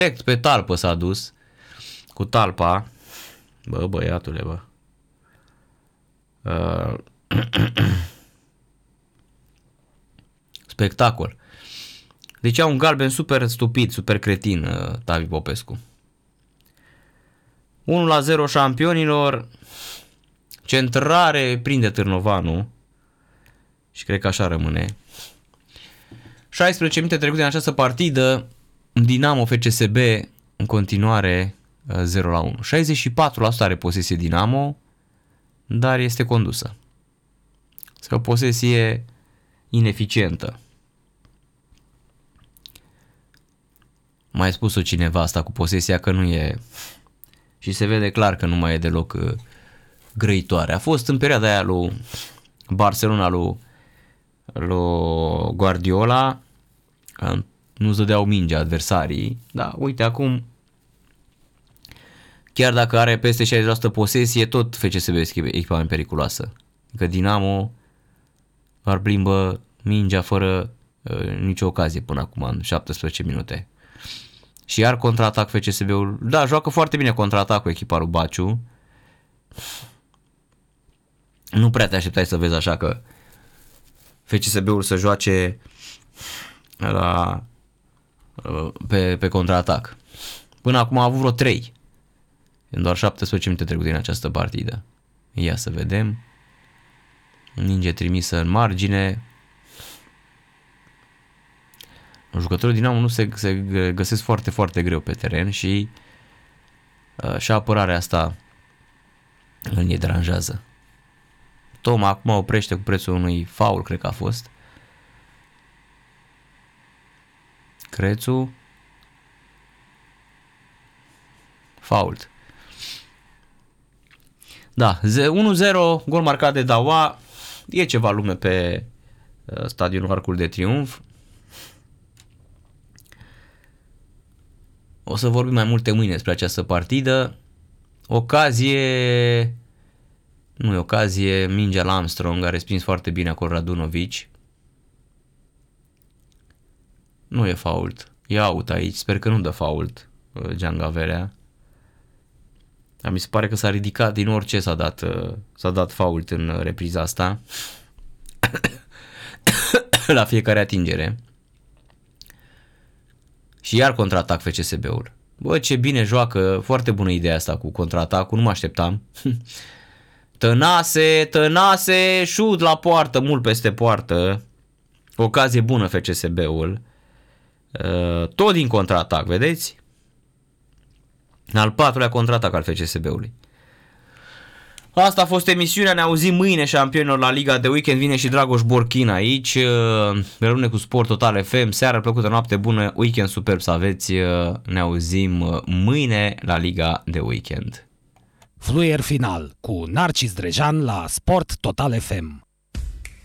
Direct pe talpă s-a dus. Cu talpa. Bă, băiatule, bă. Spectacol. Deci au un galben super stupid, super cretin, Tavi Popescu. 1-0 șampionilor. Centrare prinde Târnovanu. Și cred că așa rămâne. 16 minute trecute în această partidă. Dinamo FCSB în continuare 0-1. 64% are posesie Dinamo, dar este condusă. Este o posesie ineficientă. Mai spus-o cineva asta cu posesia că nu e... Și se vede clar că nu mai e deloc grăitoare. A fost în perioada aia lui Barcelona, lui Guardiola, nu-ți dădeau mingea adversarii. Da, uite, acum chiar dacă are peste 60% posesie, tot FCSB este echipament periculoasă. Că Dinamo ar plimbă mingea fără nicio ocazie până acum, în 17 minute. Și iar contraatac FCSB-ul. Da, joacă foarte bine contraatacul echipa lui Baciu. Nu prea te așteptai să vezi așa că FCSB-ul să joace pe contraatac. Până acum a avut vreo 3. În doar 17 minute trecute în această partidă. Ia să vedem. Minge trimisă în margine. Jucătorii Dinamo nu se găsesc foarte, foarte greu pe teren și apărarea asta îl deranjează. Toma acum oprește cu prețul unui faul, cred că a fost. Crețu. Fault. Da, 1-0, gol marcat de Dawa. E ceva lume pe stadionul Arcul de Triunf. O să vorbim mai multe mâine despre această partidă. Ocazie... Nu e ocazie, mingea la Armstrong, a respins foarte bine acolo Radunovic. Nu e fault, e out aici, sper că nu dă fault Giangaverea. Dar mi se pare că s-a ridicat din orice s-a dat fault în repriza asta. La fiecare atingere. Și iar contraatac FCSB-ul. Bă, ce bine joacă, foarte bună ideea asta cu contraatacul, nu mă așteptam. Tănase, șut la poartă, mult peste poartă. Ocazie bună FCSB-ul. Tot din contraatac, vedeți? Al 4-lea contraatac al FCSB-ului. Asta a fost emisiunea, ne auzim mâine, șampionilor, la Liga de Weekend. Vine și Dragoș Borchin aici. Rămâne cu Sport Total FM. Seară plăcută, noapte bună, weekend superb să aveți. Ne auzim mâine la Liga de Weekend. Fluier final cu Narcis Drejan la Sport Total FM.